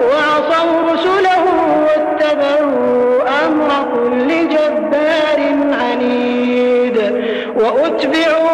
وعصوا رسله واتبعوا أمر كل جبار عنيد وأتبعوا